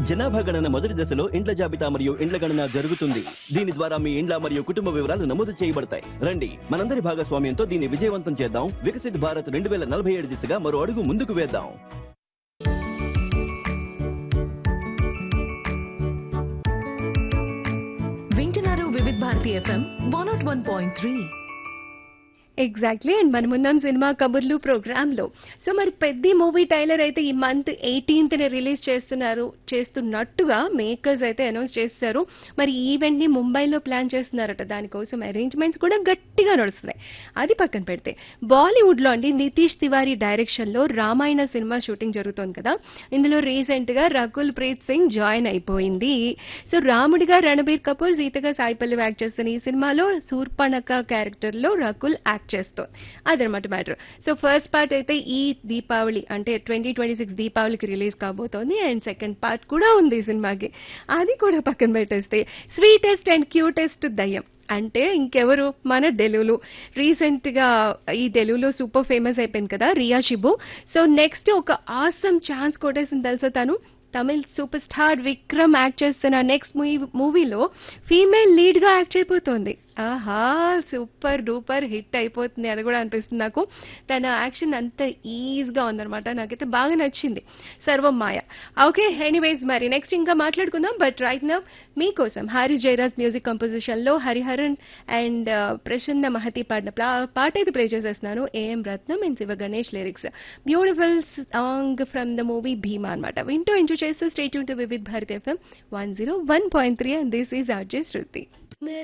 జనాభా గణన మొదటి దశలో ఇండ్ల జాబితా మరియు ఇండ్ల గణన జరుగుతుంది. దీని ద్వారా మీ ఇండ్ల మరియు కుటుంబ వివరాలు నమోదు చేయబడతాయి. రండి, మనందరి భాగస్వామ్యంతో దీన్ని విజయవంతం చేద్దాం. వికసిత్ భారత్ 2047 దిశగా మరో అడుగు ముందుకు వేద్దాం. వింటున్నారు వివిధ భారతి FM 101.3. ఎగ్జాక్ట్లీ. అండ్ మన ముందున్న సినిమా కబుర్లు ప్రోగ్రామ్ లో సో మరి పెద్ద మూవీ టైలర్ అయితే ఈ మంత్ 18th రిలీజ్ చేస్తున్నట్టుగా మేకర్స్ అయితే అనౌన్స్ చేస్తారు. మరి ఈవెంట్ ని ముంబైలో ప్లాన్ చేస్తున్నారట. దానికోసం అరేంజ్మెంట్స్ కూడా గట్టిగా నడుస్తున్నాయి. అది పక్కన పెడితే బాలీవుడ్ లో అండి నితీష్ తివారీ డైరెక్షన్ లో రామాయణ సినిమా షూటింగ్ జరుగుతోంది కదా. ఇందులో రీసెంట్ గా రకుల్ ప్రీత్ సింగ్ జాయిన్ అయిపోయింది. సో రాముడిగా రణబీర్ కపూర్, సీతగా సాయి పల్లవి యాక్ట్ చేస్తున్న ఈ సినిమాలో శూర్పణఖ క్యారెక్టర్ లో రకుల్ యాక్ట్ చేస్తుంది. అదనమాట మ్యాటర్. సో ఫస్ట్ పార్ట్ అయితే ఈ దీపావళి అంటే 2026 దీపావళికి రిలీజ్ కాబోతోంది. అండ్ సెకండ్ పార్ట్ కూడా ఉంది ఈ సినిమాకి. అది కూడా పక్కన పెట్టేస్తే స్వీటెస్ట్ అండ్ క్యూటెస్ట్ దయ్యం అంటే ఇంకెవరు, మన డెలులు. రీసెంట్ గా ఈ డెలులో సూపర్ ఫేమస్ అయిపోయింది కదా రియా షిబు. సో నెక్స్ట్ ఒక ఆసమ్ ఛాన్స్ కొట్టేసింది తెలుసా తను. Tamil super star Vikram act చేస్తున్న నెక్స్ట్ మూవీలో ఫీమేల్ లీడ్ గా యాక్ట్ అయిపోతుంది. ఆహా, సూపర్ డూపర్ హిట్ అయిపోతుంది అది కూడా అనిపిస్తుంది నాకు. తన యాక్షన్ అంత ఈజీగా ఉందన్నమాట. నాకైతే బాగా నచ్చింది. సర్వం మాయ. ఓకే, ఎనీవేస్ మరి నెక్స్ట్ ఇంకా మాట్లాడుకుందాం. బట్ రైట్ నౌ మీకోసం హారిస్ జయరాజ్ మ్యూజిక్ కంపోజిషన్ లో హరిహరన్ అండ్ ప్రసన్న మహతి పాడిన పాట అయితే ప్లే చేసేస్తున్నాను. AM Ratnam and Shiva Ganesh lyrics. Beautiful song from the movie భీమా అనమాట. వింటూ ఎంజాయ్ చేస్తూ stay tune to Vividh Bharati FM 101.3 and this is RJ Shruti.